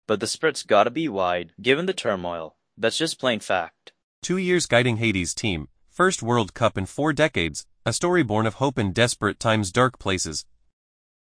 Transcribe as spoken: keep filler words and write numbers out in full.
but the spread's gotta be wide, given the turmoil. That's just plain fact. Two years guiding Haiti's team, first World Cup in four decades, a story born of hope in desperate times, dark places.